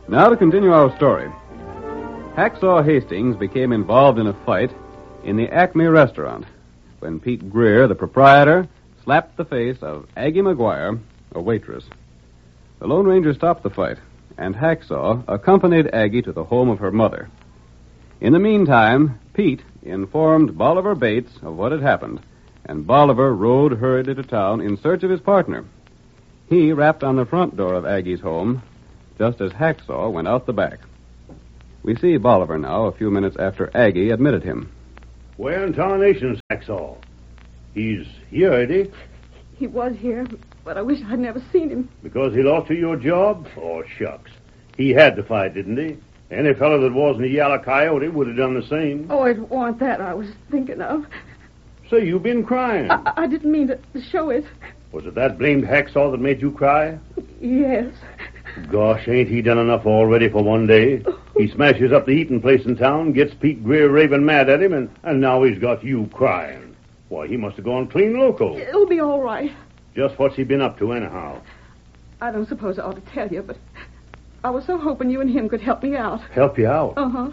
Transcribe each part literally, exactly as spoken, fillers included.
Now to continue our story. Hacksaw Hastings became involved in a fight in the Acme restaurant when Pete Greer, the proprietor, slapped the face of Aggie McGuire, a waitress. The Lone Ranger stopped the fight, and Hacksaw accompanied Aggie to the home of her mother. In the meantime, Pete informed Bolivar Bates of what had happened, and Bolivar rode hurriedly to town in search of his partner. He rapped on the front door of Aggie's home just as Hacksaw went out the back. We see Bolivar now, a few minutes after Aggie admitted him. Where in tarnation's Hacksaw? He's here, ain't he? He was here, but I wish I'd never seen him. Because he lost you your job? Oh, shucks. He had to fight, didn't he? Any fellow that wasn't a Yellow Coyote would have done the same. Oh, it wasn't that I was thinking of. Say, you've been crying. I, I didn't mean to show it. Was it that blamed Hacksaw that made you cry? Yes. Gosh, ain't he done enough already for one day? He smashes up the eating place in town, gets Pete Greer raving mad at him, and, and now he's got you crying. Why, he must have gone clean loco. It'll be all right. Just what's he been up to, anyhow? I don't suppose I ought to tell you, but I was so hoping you and him could help me out. Help you out? Uh-huh.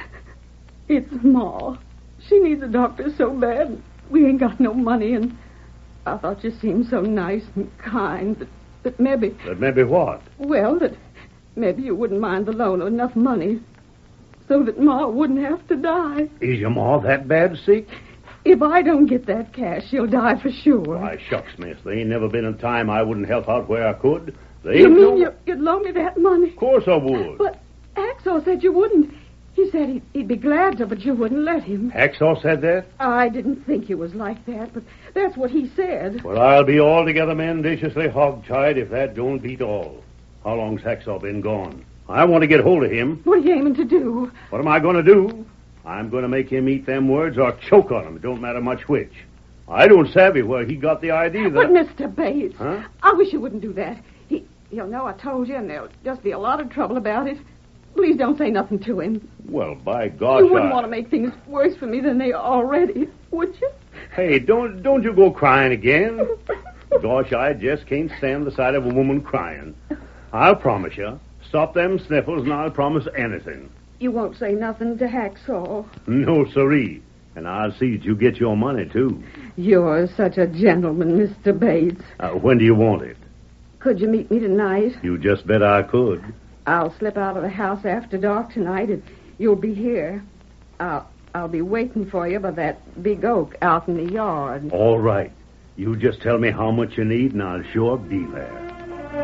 It's Ma. She needs a doctor so bad. We ain't got no money, and I thought you seemed so nice and kind that, that maybe... That maybe what? Well, that maybe you wouldn't mind the loan of enough money so that Ma wouldn't have to die. Is your Ma that bad sick? If I don't get that cash, she'll die for sure. Why, shucks, miss. There ain't never been a time I wouldn't help out where I could. There You ain't mean no... you, you'd loan me that money? Of course I would. But Hacksaw said you wouldn't. He said he'd, he'd be glad to, but you wouldn't let him. Hacksaw said that? I didn't think you was like that, but that's what he said. Well, I'll be altogether mendaciously hog-tied if that don't beat all. How long's Hacksaw been gone? I want to get hold of him. What are you aiming to do? What am I going to do? I'm going to make him eat them words or choke on them. It don't matter much which. I don't savvy where he got the idea that... But, Mister Bates, Huh? I wish you wouldn't do that. He, he'll know I told you, and there'll just be a lot of trouble about it. Please don't say nothing to him. Well, by gosh, You wouldn't I... want to make things worse for me than they are already, would you? Hey, don't don't you go crying again. Gosh, I just can't stand the sight of a woman crying. I'll promise you. Stop them sniffles, and I'll promise anything. You won't say nothing to Hacksaw. No, siree. And I'll see that you get your money, too. You're such a gentleman, Mister Bates. Uh, when do you want it? Could you meet me tonight? You just bet I could. I'll slip out of the house after dark tonight, and you'll be here. I'll, I'll be waiting for you by that big oak out in the yard. All right. You just tell me how much you need, and I'll sure be there.